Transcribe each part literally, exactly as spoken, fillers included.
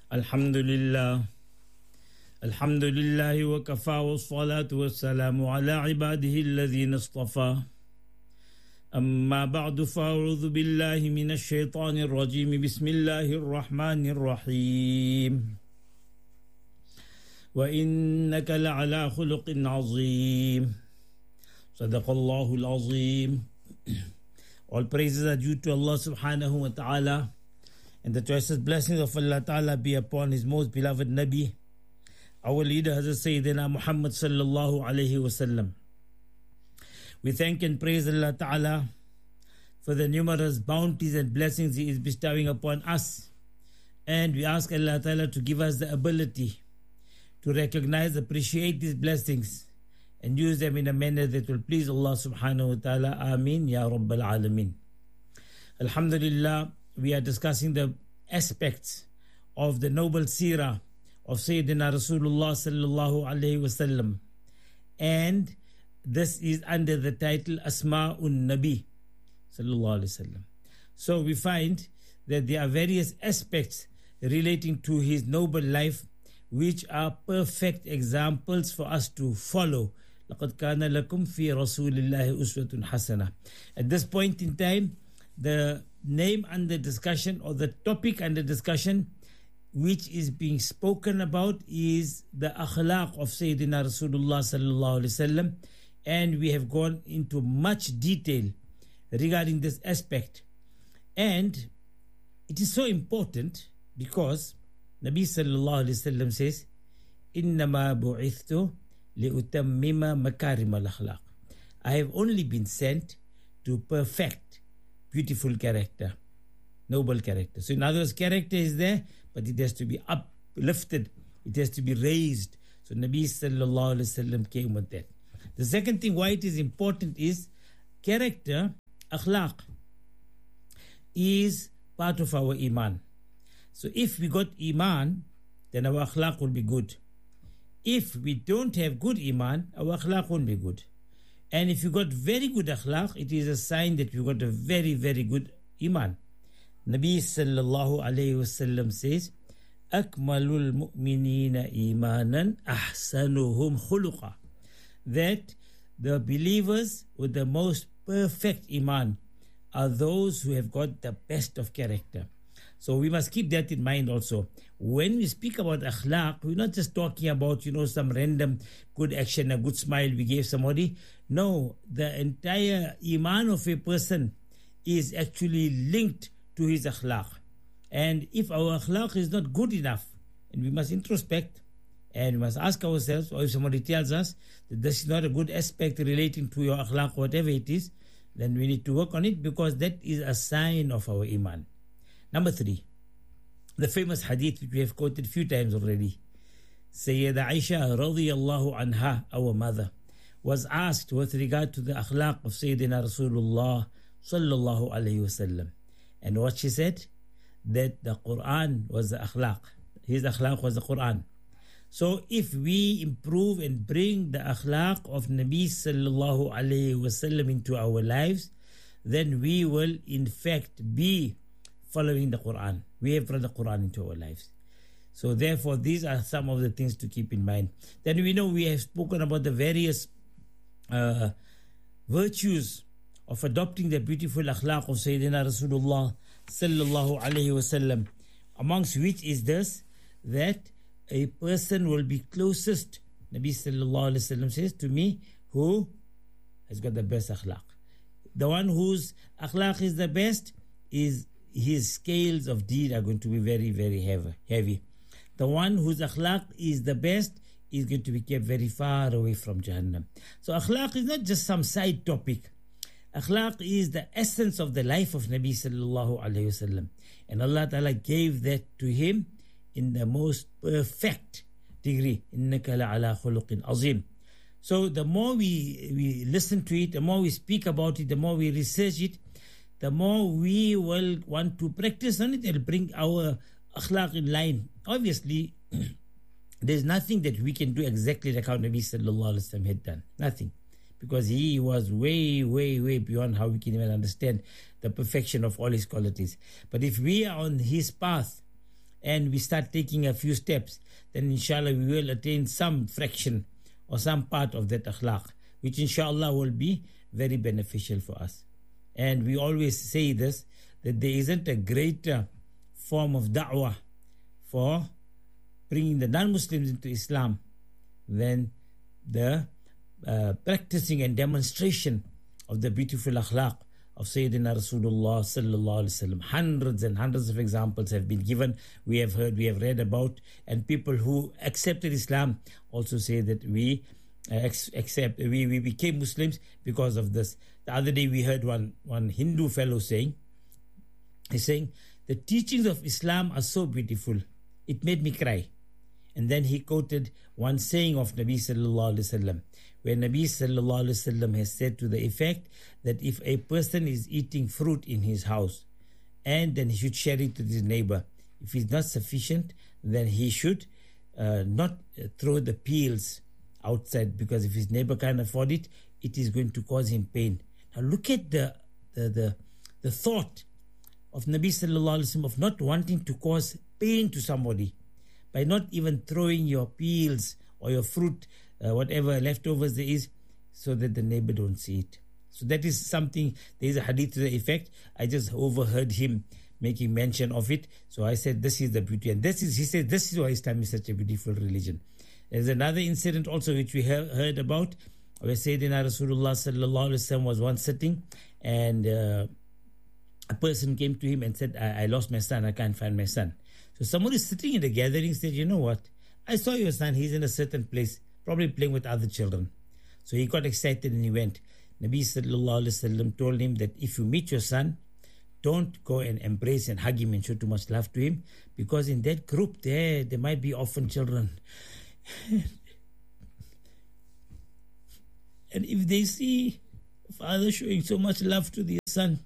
الحمد لله الحمد لله وكفى والصلاة والسلام على عباده الذين اصطفى أما بعد فأعوذ بالله من الشيطان الرجيم بسم الله الرحمن الرحيم وإنك لعلى خلق عظيم صدق الله العظيم. All praises are due to Allah subhanahu wa ta'ala, and the choicest blessings of Allah ta'ala be upon His most beloved Nabi, our leader Hazrat Sayyidina Muhammad sallallahu alayhi wa sallam. We thank and praise Allah ta'ala for the numerous bounties and blessings He is bestowing upon us, and we ask Allah ta'ala to give us the ability to recognize, appreciate these blessings and use them in a manner that will please Allah subhanahu wa ta'ala. Ameen ya Rabbal Alameen. Alhamdulillah, we are discussing the aspects of the noble seerah of Sayyidina Rasulullah sallallahu alayhi wasallam, and this is under the title Asma'un Nabi sallallahu alayhi wasallam. So we find that there are various aspects relating to his noble life which are perfect examples for us to follow. لَقَدْ كَانَ لَكُمْ فِي رَسُولِ اللَّهِ أُسْوَةٌ حَسَنَةٌ. At this point in time, the name under discussion, or the topic under discussion, which is being spoken about, is the akhlaq of Sayyidina Rasulullah sallallahu alaihi wasallam, and we have gone into much detail regarding this aspect. And it is so important because Nabi sallallahu alaihi wasallam says, "Innama bu'ithtu li'utammima makarim al-akhlaq." I have only been sent to perfect beautiful character, noble character. So in other words, character is there, but it has to be uplifted, it has to be raised. So Nabi sallallahu alaihi wasallam came with that. The second thing why it is important is character, akhlaq, is part of our iman. So if we got iman, then our akhlaq will be good. If we don't have good iman, our akhlaq won't be good. And if you got very good akhlaq, it is a sign that you got a very, very good iman. Nabi sallallahu alayhi wasallam says, "Akmalul mu'minina imanan ahsanuhum khuluqa." That the believers with the most perfect iman are those who have got the best of character. So we must keep that in mind also. When we speak about akhlaq, we're not just talking about, you know, some random good action, a good smile we gave somebody. No, the entire iman of a person is actually linked to his akhlaq. And if our akhlaq is not good enough, and we must introspect, and we must ask ourselves, or if somebody tells us that this is not a good aspect relating to your akhlaq, whatever it is, then we need to work on it, because that is a sign of our iman. Number three, the famous hadith which we have quoted a few times already. Sayyida Aisha radiyallahu anha, our mother, was asked with regard to the akhlaq of Sayyidina Rasulullah sallallahu alayhi wasallam. And what she said? That the Quran was the akhlaq. His akhlaq was the Quran. So if we improve and bring the akhlaq of Nabi sallallahu alayhi wasallam into our lives, then we will in fact be following the Quran. We have brought the Quran into our lives. So therefore, these are some of the things to keep in mind. Then we know we have spoken about the various uh, virtues of adopting the beautiful akhlaq of Sayyidina Rasulullah sallallahu alayhi wasallam, amongst which is this, that a person will be closest, Nabi sallallahu alayhi wasallam says, to me, who has got the best akhlaq. The one whose akhlaq is the best, is his scales of deed are going to be very, very heavy. heavy. The one whose akhlaq is the best is going to be kept very far away from Jahannam. So akhlaq is not just some side topic. Akhlaq is the essence of the life of Nabi sallallahu alayhi wasallam. And Allah Ta'ala gave that to him in the most perfect degree. إِنَّكَ لَعَلَى خُلُقٍ عَظِيمٍ. So the more we, we listen to it, the more we speak about it, the more we research it, the more we will want to practice on it and bring our akhlaq in line. Obviously, there's nothing that we can do exactly like how Nabi sallallahu alaihi wasallam had done. Nothing. Because he was way, way, way beyond how we can even understand the perfection of all his qualities. But if we are on his path, and we start taking a few steps, then inshallah we will attain some fraction or some part of that akhlaq, which inshallah will be very beneficial for us. And we always say this, that there isn't a greater form of da'wah for bringing the non-Muslims into Islam than the uh, practicing and demonstration of the beautiful akhlaq of Sayyidina Rasulullah sallallahu alaihi wasallam. Hundreds and hundreds of examples have been given. We have heard, we have read about, and people who accepted Islam also say that we uh, ex- accept, we, we became Muslims because of this. The other day we heard one, one Hindu fellow saying, he's saying, the teachings of Islam are so beautiful, it made me cry. And then he quoted one saying of Nabi sallallahu alaihi wasallam, where Nabi sallallahu alaihi wasallam has said to the effect that if a person is eating fruit in his house, and then he should share it with his neighbor. If it's not sufficient, then he should uh, not throw the peels outside, because if his neighbor can't afford it, it is going to cause him pain. Now look at the the the, the thought of Nabi sallallahu alaihi wasallam of not wanting to cause pain to somebody by not even throwing your peels or your fruit, uh, whatever leftovers there is, so that the neighbor don't see it. So that is something, there is a hadith to the effect. I just overheard him making mention of it. So I said, this is the beauty. And this is, he said, this is why Islam is such a beautiful religion. There's another incident also which we have heard about, where Sayyidina Rasulullah sallallahu alaihi wasallam was once sitting, and uh, a person came to him and said, I, I lost my son, I can't find my son. So somebody sitting in the gathering said, you know what, I saw your son, he's in a certain place, probably playing with other children. So he got excited and he went. Nabi sallallahu alaihi wasallam told him that if you meet your son, don't go and embrace and hug him and show too much love to him, because in that group there, there might be orphan children. And if they see father showing so much love to their son,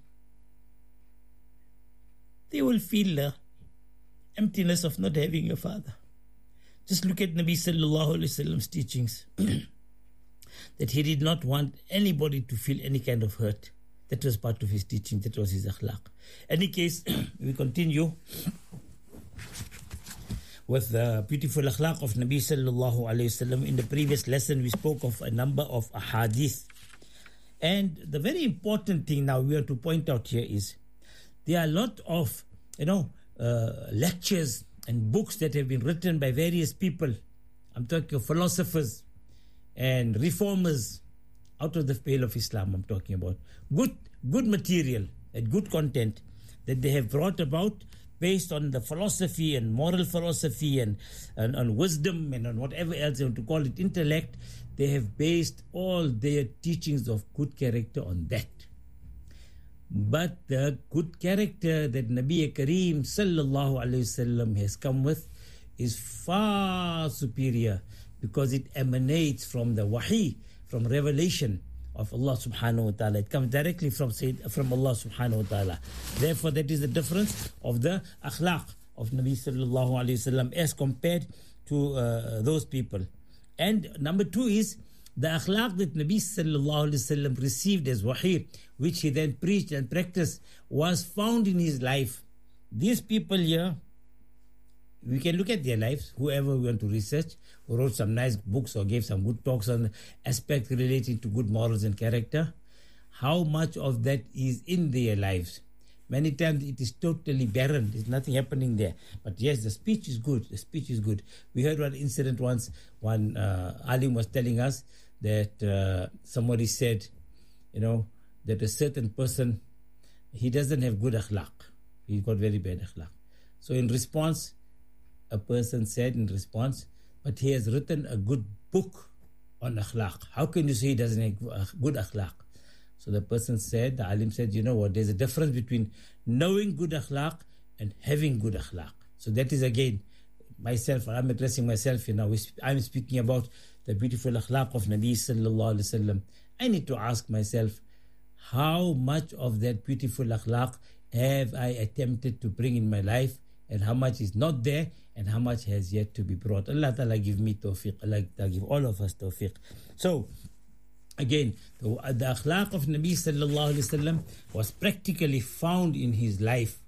they will feel the emptiness of not having a father. Just look at Nabi sallallahu alaihi wasallam's teachings, that he did not want anybody to feel any kind of hurt. That was part of his teaching. That was his akhlaq. Any case, we continue with the beautiful akhlaq of Nabi sallallahu alaihi wasallam. In the previous lesson, we spoke of a number of ahadith. And the very important thing now we want to point out here is there are a lot of, you know, uh, lectures and books that have been written by various people. I'm talking of philosophers and reformers out of the pale of Islam. I'm talking about good, good material and good content that they have brought about based on the philosophy and moral philosophy and, and on wisdom and on whatever else you want to call it, intellect. They have based all their teachings of good character on that. But the good character that Nabi Kareem sallallahu alaihi wasallam has come with is far superior, because it emanates from the wahi, from revelation of Allah subhanahu wa ta'ala. It comes directly from from Allah subhanahu wa ta'ala. Therefore, that is the difference of the akhlaq of Nabi sallallahu alaihi wasallam as compared to uh, those people. And number two is the akhlaq that Nabi sallallahu alaihi wasallam received as wahi, which he then preached and practiced, was found in his life. These people here, we can look at their lives, whoever we want to research, who wrote some nice books or gave some good talks on aspects relating to good morals and character, how much of that is in their lives. Many times it is totally barren. There's nothing happening there. But yes, the speech is good. The speech is good. We heard one incident once. One uh, alim was telling us that uh, somebody said, you know, that a certain person, he doesn't have good akhlaq. He got very bad akhlaq. So in response, a person said in response, but he has written a good book on akhlaq. How can you say he doesn't have good akhlaq? So the person said, the alim said, you know what, there's a difference between knowing good akhlaq and having good akhlaq. So that is again, myself, I'm addressing myself, you know, I'm speaking about the beautiful akhlaq of Nabi sallallahu alaihi wasallam. I need to ask myself, how much of that beautiful akhlaq have I attempted to bring in my life, and how much is not there, and how much has yet to be brought. Allah Ta'ala give me tawfiq. Allah Ta'ala give all of us tawfiq. So, again, the, the akhlaq of Nabi sallallahu alaihi wasallam was practically found in his life.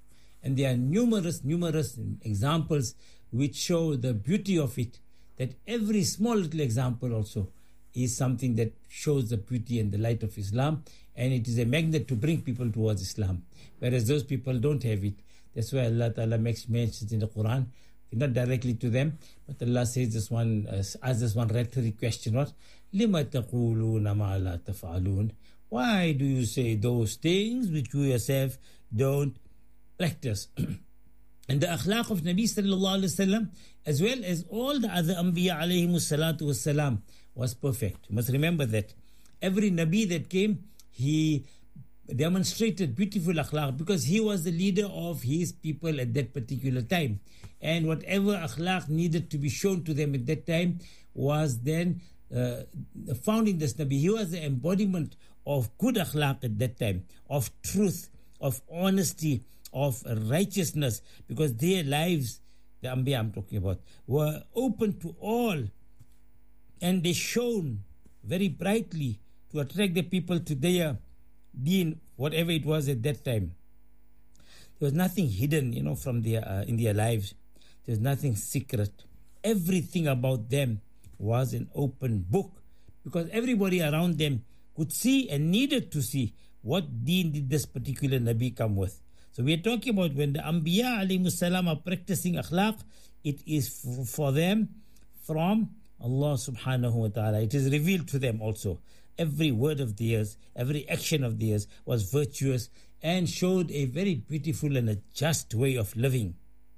And there are numerous, numerous examples which show the beauty of it, that every small little example also is something that shows the beauty and the light of Islam, and it is a magnet to bring people towards Islam, whereas those people don't have it. That's why Allah Ta'ala makes mentions in the Quran, not directly to them, but Allah says this one, uh, asks this one rhetoric question, what? لِمَ تَقُولُونَ مَا لَا تَفْعَلُونَ? Why do you say those things which you yourself don't practice? And the akhlaq of Nabi sallallahu alayhi wa sallam, as well as all the other Anbiya alayhi salatu wasalam, was perfect. You must remember that. Every Nabi that came, he demonstrated beautiful akhlaq because he was the leader of his people at that particular time. And whatever akhlaq needed to be shown to them at that time was then uh, found in this Nabi. He was the embodiment of good akhlaq at that time, of truth, of honesty, of righteousness, because their lives, the Anbiya I'm talking about, were open to all, and they shone very brightly to attract the people to their deen, whatever it was at that time. There was nothing hidden, you know, from their uh, in their lives. There was nothing secret. Everything about them was an open book, because everybody around them could see and needed to see what deen did this particular Nabi come with. So we are talking about when the Anbiya alayhi salam are practicing akhlaq, it is f- for them from Allah subhanahu wa ta'ala. It is revealed to them also. Every word of theirs, every action of theirs was virtuous and showed a very beautiful and a just way of living.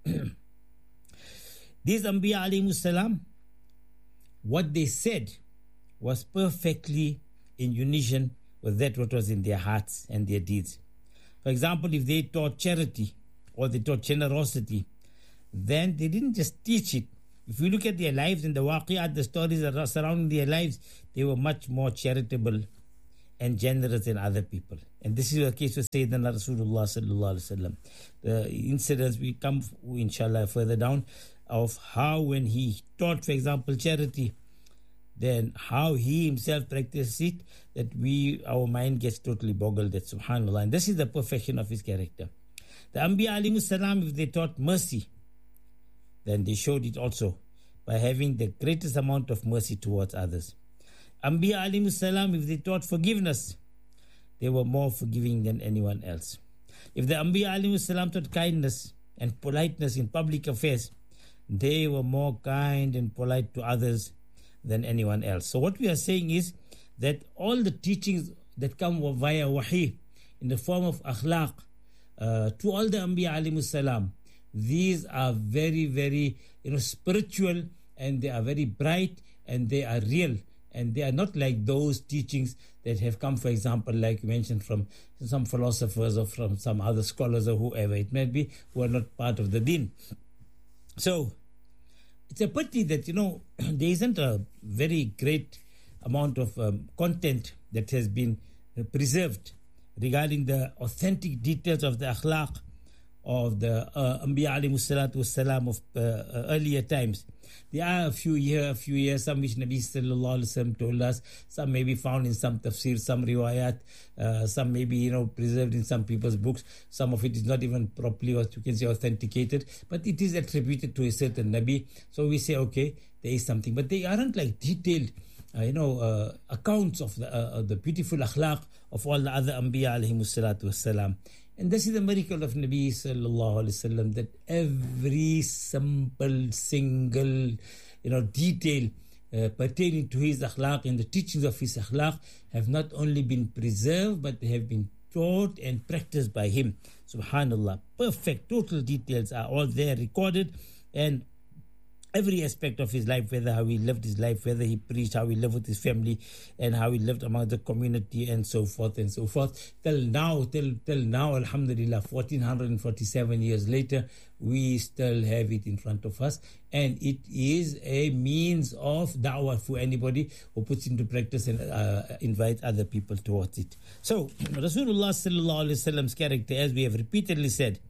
These Anbiya alayhi salam, what they said was perfectly in unison with that what was in their hearts and their deeds. For example, if they taught charity or they taught generosity, then they didn't just teach it. If you look at their lives and the waqi'at, the stories that are surrounding their lives, they were much more charitable and generous than other people. And this is the case with Sayyidina Rasulullah sallallahu alaihi wasallam. The incidents we come, inshallah, further down, of how when he taught, for example, charity, then how he himself practiced it, that we, our mind gets totally boggled at, subhanAllah. And this is the perfection of his character. The Anbiya alayhi salam, if they taught mercy, then they showed it also by having the greatest amount of mercy towards others. Anbiya alayhi salam, if they taught forgiveness, they were more forgiving than anyone else. If the Anbiya alayhi salam taught kindness and politeness in public affairs, they were more kind and polite to others than anyone else. So what we are saying is that all the teachings that come via wahi in the form of akhlaq uh, to all the Anbiya alayhi salam, these are very, very, you know, spiritual, and they are very bright, and they are real, and they are not like those teachings that have come, for example, like you mentioned, from some philosophers or from some other scholars or whoever it may be, who are not part of the deen. So it's a pity that, you know, there isn't a very great amount of um, content that has been uh, preserved regarding the authentic details of the akhlaq of the uh, Anbiya alayhi salatu wassalam of uh, uh, earlier times. There are a few here, a few years, some which Nabi sallallahu alaihi wasallam told us, some may be found in some tafsir, some riwayat, uh, some may be, you know, preserved in some people's books. Some of it is not even properly, what you can say, authenticated, but it is attributed to a certain Nabi. So we say, okay, there is something, but they aren't like detailed, uh, you know, uh, accounts of the, uh, of the beautiful akhlaq of all the other Anbiya alayhi salatu wassalam. And this is the miracle of Nabi sallallahu alaihi wasallam, that every simple, single, you know, detail uh, pertaining to his akhlaq and the teachings of his akhlaq have not only been preserved, but they have been taught and practiced by him. Subhanallah. Perfect, total details are all there recorded, and every aspect of his life, whether how he lived his life, whether he preached, how he lived with his family, and how he lived among the community, and so forth and so forth. Till now, till till now, alhamdulillah, fourteen forty-seven years later, we still have it in front of us, and it is a means of da'wah for anybody who puts into practice and uh, invites other people towards it. So, Rasulullah sallallahu alaihi wasallam's character, as we have repeatedly said,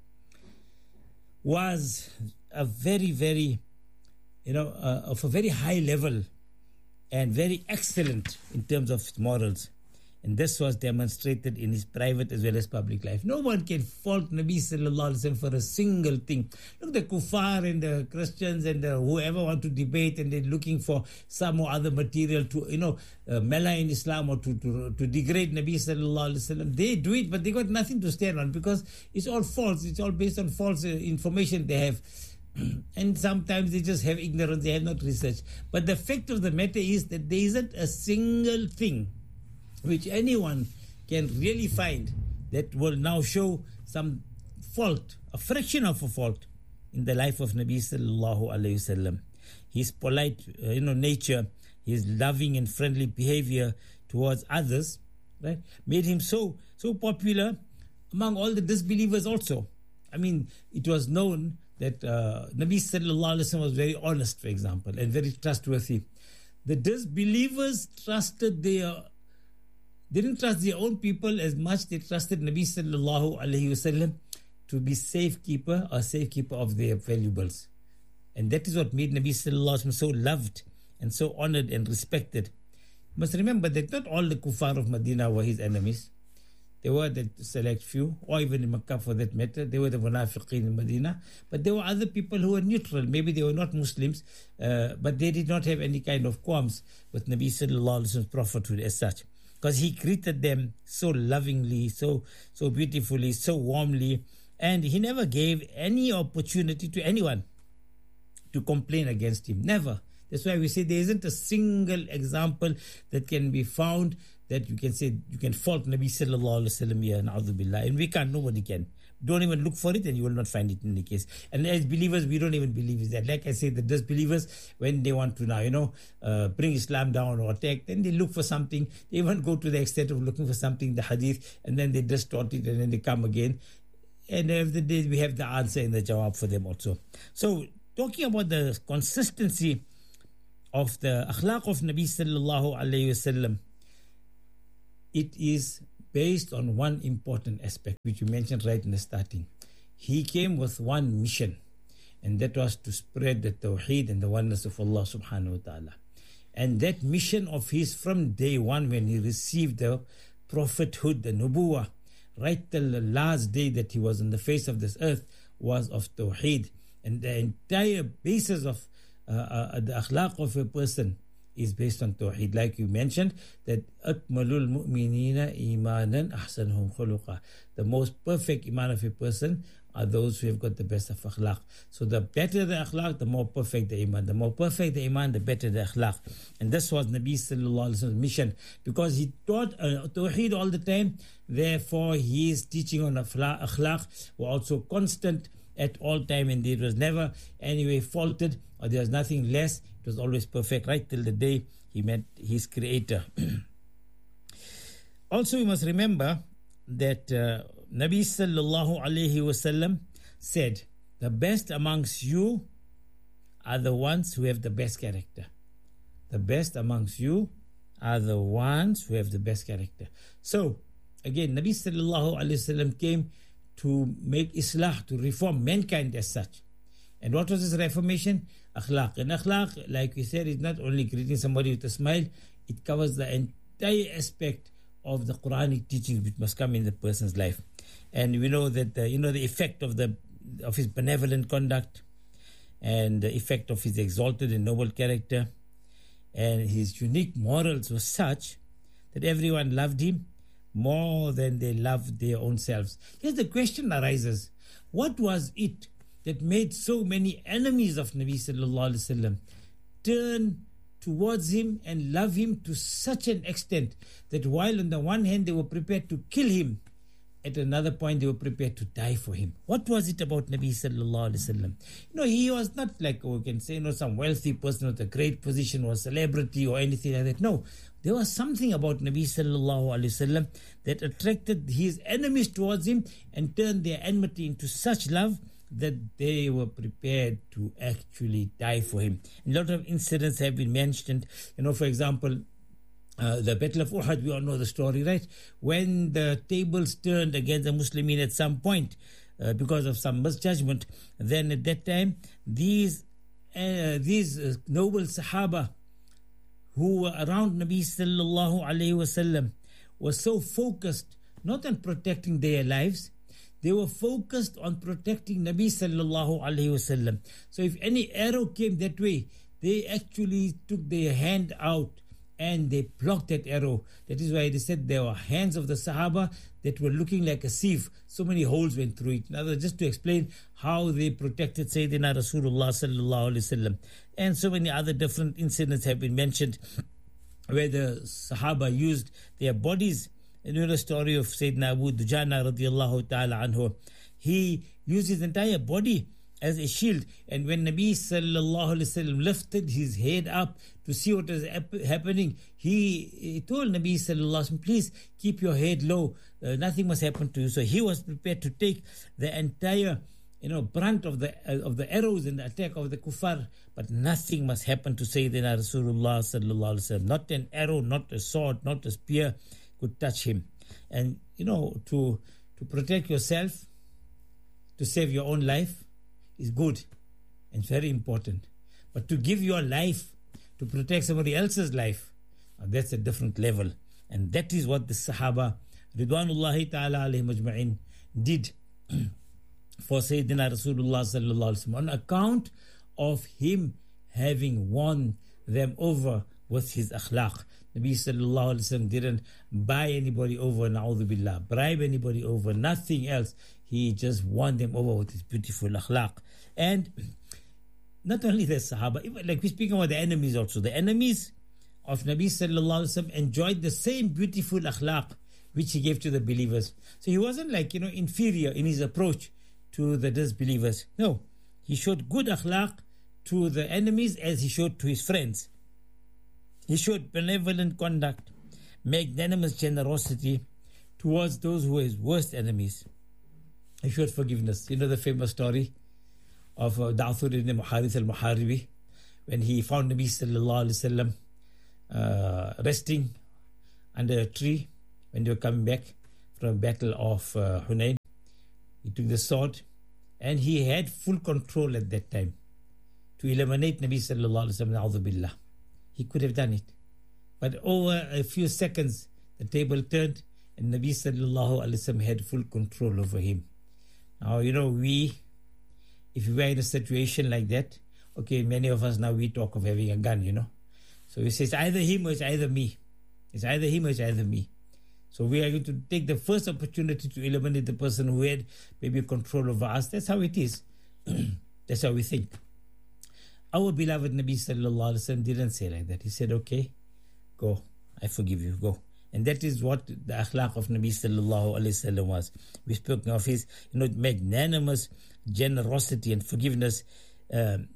was a very, very you know, uh, of a very high level and very excellent in terms of morals. And this was demonstrated in his private as well as public life. No one can fault Nabi sallallahu alaihi wasallam for a single thing. Look, the kuffar and the Christians and the whoever want to debate and they're looking for some or other material to, you know, uh, malign Islam or to, to, to degrade Nabi sallallahu alaihi wasallam. They do it, but they got nothing to stand on because it's all false. It's all based on false uh, information they have. And sometimes they just have ignorance, they have not researched. But the fact of the matter is that there isn't a single thing which anyone can really find that will now show some fault, a fraction of a fault in the life of Nabi sallallahu alaihi wasallam. His polite, uh, you know, nature, his loving and friendly behavior towards others, right, made him so so popular among all the disbelievers also. I mean, it was known that uh, Nabi sallallahu alaihi wasallam was very honest, for example, and very trustworthy. The disbelievers trusted their They didn't trust their own people as much. They trusted Nabi sallallahu alaihi wasallam to be safekeeper or safekeeper of their valuables. And that is what made Nabi sallallahu alaihi wasallam so loved and so honored and respected. You must remember that not all the kuffar of Medina were his enemies. There were the select few, or even in Makkah for that matter. They were the munafiqeen in Medina. But there were other people who were neutral. Maybe they were not Muslims, uh, but they did not have any kind of qualms with Nabi sallallahu alaihi wasallam's prophethood as such. Because he greeted them so lovingly, so so beautifully, so warmly, and he never gave any opportunity to anyone to complain against him. Never. That's why we say there isn't a single example that can be found that you can say you can fault Nabi sallallahu alaihi wasallam here, na'udhu billah. And we can't, nobody can. Don't even look for it and you will not find it in any case. And as believers, we don't even believe that. Like I say, the disbelievers, when they want to now, you know, uh, bring Islam down or attack, then they look for something. They even go to the extent of looking for something, the hadith, and then they distort it and then they come again. And at the end of the day, we have the answer in the jawab for them also. So, talking about the consistency of the akhlaq of Nabi sallallahu alayhi wasallam, it is based on one important aspect, which you mentioned right in the starting. He came with one mission, and that was to spread the tawheed and the oneness of Allah subhanahu wa ta'ala. And that mission of his from day one when he received the prophethood, the nubuwah, right till the last day that he was on the face of this earth, was of tawheed. And the entire basis of uh, uh, the akhlaq of a person is based on tawheed. Like you mentioned, that akmalul mu'minina imanan ahsanuhum khuluqa. The most perfect iman of a person are those who have got the best of akhlaq. So the better the akhlaq, the more perfect the iman. The more perfect the iman, the better the akhlaq. And this was Nabi sallallahu alaihi wasallam's mission, because he taught uh, tawheed all the time. Therefore, his teaching on akhlaq were also constant at all time, and it was never anyway faulted, or there was nothing less. It was always perfect, right till the day he met his creator. Also, we must remember that uh, Nabi sallallahu alayhi wasallam said, the best amongst you are the ones who have the best character. The best amongst you are the ones who have the best character. So, again, Nabi sallallahu alayhi wasallam came to make islah, to reform mankind as such. And what was this reformation? Akhlaq. And akhlaq, like we said, is not only greeting somebody with a smile, it covers the entire aspect of the Quranic teachings which must come in the person's life. And we know that, uh, you know, the effect of the of his benevolent conduct and the effect of his exalted and noble character and his unique morals was such that everyone loved him more than they loved their own selves. Here's the question arises. What was it that made so many enemies of Nabi sallallahu alaihi wasallam turn towards him and love him to such an extent that while on the one hand they were prepared to kill him, at another point they were prepared to die for him? What was it about Nabi sallallahu alaihi wasallam? You know, he was not like, we can say, you know, some wealthy person with a great position or celebrity or anything like that. No, there was something about Nabi sallallahu alaihi wasallam that attracted his enemies towards him and turned their enmity into such love that they were prepared to actually die for him. A lot of incidents have been mentioned. You know, for example, uh, the Battle of Uhud, we all know the story, right? When the tables turned against the Muslimin at some point uh, because of some misjudgment, then at that time, these uh, these uh, noble Sahaba who were around Nabi sallallahu alayhi wasallam were so focused not on protecting their lives, they were focused on protecting Nabi sallallahu alaihi wasallam. So if any arrow came that way, they actually took their hand out and they blocked that arrow. That is why they said there were hands of the Sahaba that were looking like a sieve. So many holes went through it. In other words, just to explain how they protected Sayyidina Rasulullah sallallahu alaihi wasallam. And so many other different incidents have been mentioned where the Sahaba used their bodies. And you know the story of Sayyidina Abu Dujana radiallahu ta'ala anhu. He used his entire body as a shield. And when Nabi sallallahu alaihi wasallam lifted his head up to see what was happening, he, he told Nabi sallallahu alaihi wasallam, please keep your head low. Uh, nothing must happen to you. So he was prepared to take the entire, you know, brunt of the uh, of the arrows and the attack of the kuffar, but nothing must happen to Sayyidina Rasulullah sallallahu alaihi wasallam. Not an arrow, not a sword, not a spear could touch him. And you know, to to protect yourself, to save your own life is good and very important. But to give your life to protect somebody else's life, uh, that's a different level. And that is what the Sahaba Ridwanullahi ta'ala alayhim ajma'in did for Sayyidina Rasulullah sallallahu alaihi wasallam, on account of him having won them over with his akhlaq. Nabi sallallahu alaihi wasallam didn't buy anybody over, na'udhu billah, bribe anybody over, nothing else. He just won them over with his beautiful akhlaq. And not only the Sahaba, even like we're speaking about the enemies also. The enemies of Nabi sallallahu alaihi wasallam enjoyed the same beautiful akhlaq which he gave to the believers. So he wasn't like, you know, inferior in his approach to the disbelievers. No, he showed good akhlaq to the enemies as he showed to his friends. He showed benevolent conduct, magnanimous generosity towards those who were his worst enemies. He showed forgiveness. You know the famous story of uh, Da'thur ibn Muharith al-Muharibi, when he found Nabi sallallahu alaihi wasallam uh, resting under a tree when they were coming back from battle of uh, Hunayn. He took the sword and he had full control at that time to eliminate Nabi sallallahu alaihi wasallam, na'udhu billah. He could have done it. But over a few seconds, the table turned and Nabi sallallahu alaihi wasallam had full control over him. Now, you know, we, if we were in a situation like that, okay, many of us now, we talk of having a gun, you know. So we say it's either him or it's either me. It's either him or it's either me. So we are going to take the first opportunity to eliminate the person who had maybe control over us. That's how it is. That's how we think. Our beloved Nabi sallallahu alaihi wasallam didn't say like that. He said, okay, go, I forgive you, go. And that is what the akhlaq of Nabi sallallahu alaihi wasallam was. We spoke of his, you know, magnanimous generosity and forgiveness. Um,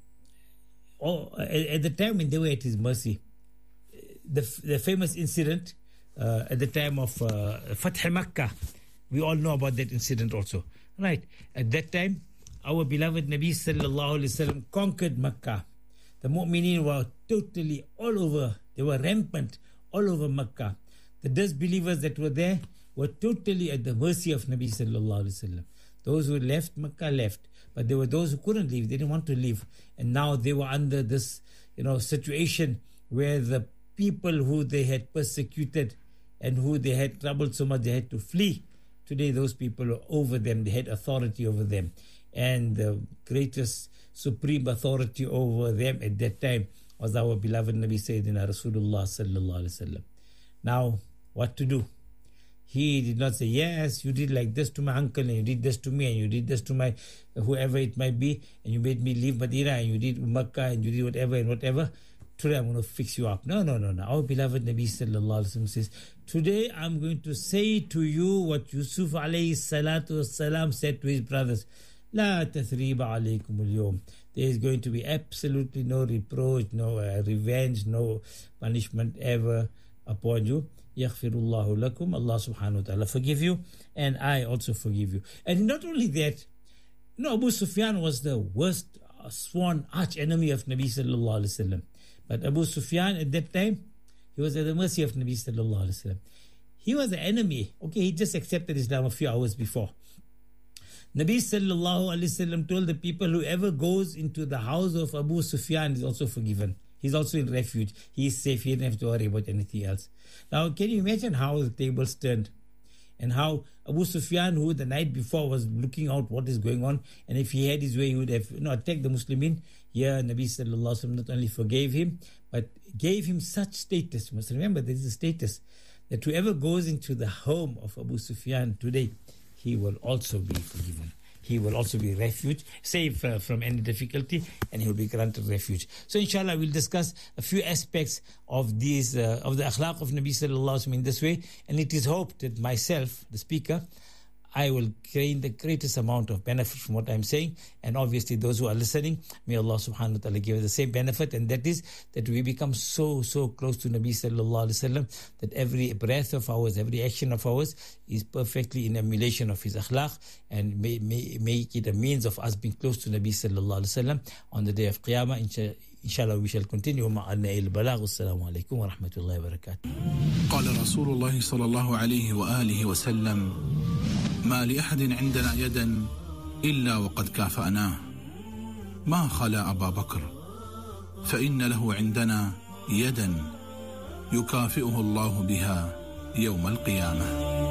oh, at, at the time when they were at his mercy, the the famous incident uh, at the time of uh, Fath Makkah, we all know about that incident also, right? At that time, our beloved Nabi sallallahu alaihi wasallam conquered Makkah. The mu'mineen were totally all over. They were rampant all over Makkah. The disbelievers that were there were totally at the mercy of Nabi sallallahu alaihi wasallam. Those who left Makkah left, but there were those who couldn't leave. They didn't want to leave, and now they were under this, you know, situation where the people who they had persecuted and who they had troubled so much, they had to flee. Today, those people were over them. They had authority over them. And the greatest supreme authority over them at that time was our beloved Nabi Sayyidina Rasulullah sallallahu alaihi wasallam. Now, what to do? He did not say, yes, you did like this to my uncle, and you did this to me, and you did this to my whoever it might be, and you made me leave Medina, and you did Makkah, and you did whatever and whatever. Today I'm going to fix you up. No, no, no, no. Our beloved Nabi sallallahu alaihi wasallam says, today I'm going to say to you what Yusuf alayhi salatu wasalam said to his brothers. La tathriba alaykum al-yawm. There is going to be absolutely no reproach, no uh, revenge, no punishment ever upon you. Yaghfirullahu lakum. Allah subhanahu wa ta'ala forgive you, and I also forgive you. And not only that, you know, Abu Sufyan was the worst uh, sworn arch enemy of Nabi sallallahu alaihi wasallam. But Abu Sufyan at that time, he was at the mercy of Nabi sallallahu alaihi wasallam. He was the enemy. Okay, he just accepted Islam a few hours before. Nabi sallallahu alaihi wasallam told the people, whoever goes into the house of Abu Sufyan is also forgiven. He's also in refuge. He's safe. He doesn't have to worry about anything else. Now, can you imagine how the tables turned? And how Abu Sufyan, who the night before was looking out what is going on, and if he had his way, he would have you know, attacked the Muslimin. Here, Nabi Sallallahu Alaihi Wasallam not only forgave him, but gave him such status. You must remember, there is a status that whoever goes into the home of Abu Sufyan today, he will also be forgiven. He will also be refuge, safe uh, from any difficulty, and he will be granted refuge. So inshallah, we'll discuss a few aspects of these, uh, of the akhlaq of Nabi Sallallahu Alaihi Wasallam in this way. And it is hoped that myself, the speaker, I will gain the greatest amount of benefit from what I'm saying. And obviously those who are listening, may Allah subhanahu wa ta'ala give us the same benefit. And that is that we become so, so close to Nabi Sallallahu Alaihi Wasallam that every breath of ours, every action of ours is perfectly in emulation of his akhlaq, and may, may make it a means of us being close to Nabi Sallallahu Alaihi Wasallam on the day of Qiyamah. Inshallah. Inshallah, we shall continue. Ma'alna il balagh. Assalamu alaikum wa rahmatullahi wa barakatuh. قال رسول الله صلى الله عليه وآله وسلم: ما لأحد عندنا يدا إلا وقد كافأناه ما خلا أبا بكر فإن له عندنا يدا يكافئه الله بها يوم القيامة.